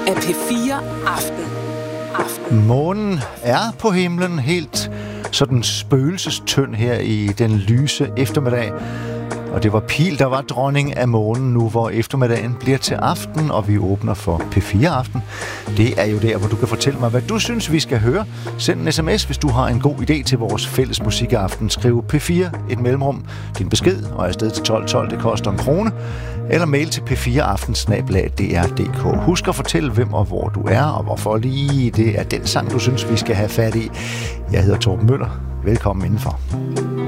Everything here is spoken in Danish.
af P4 Aften. Månen er på himlen helt sådan spøgelsestynd her i den lyse eftermiddag. Og det var Pil, der var dronning af månen nu, hvor eftermiddagen bliver til aften, og vi åbner for P4 Aften. Det er jo der, hvor du kan fortælle mig, hvad du synes, vi skal høre. Send en sms, hvis du har en god idé til vores fælles musikaften. Skriv P4, et mellemrum, din besked, og afsted til 1212, det koster 1 krone. Eller mail til p4aften@dr.dk. Husk at fortælle, hvem og hvor du er, og hvorfor lige det er den sang, du synes, vi skal have fat i. Jeg hedder Torben Møller. Velkommen indenfor.